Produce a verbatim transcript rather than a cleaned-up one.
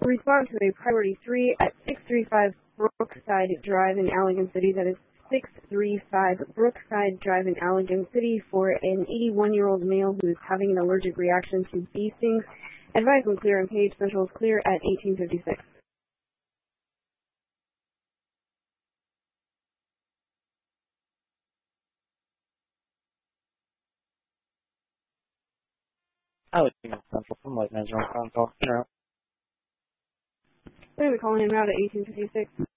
respond to a priority three at six three five Brookside Drive in Allegan City. That is six three five Brookside Drive in Allegan City for an eighty-one-year-old male who is having an allergic reaction to bee stings. Advise when clear and page. Central is clear at eighteen fifty-six. Allegan Central from Light Management Console. We're calling him out at eighteen fifty-six.